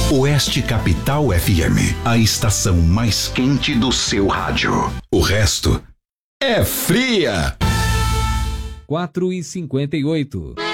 Oeste Capital FM, a estação mais quente do seu rádio. O resto é fria. 4h58.